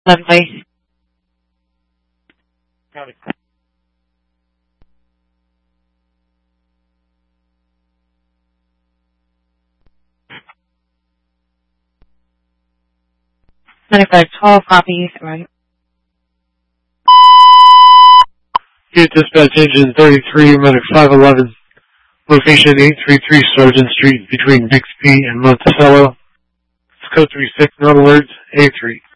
Lovely. Medical 12 copies, right? Here dispatch engine 33, medic 511. Location 833 Sergeant Street between Bixby and Monticello. Code 36, not alert, A3.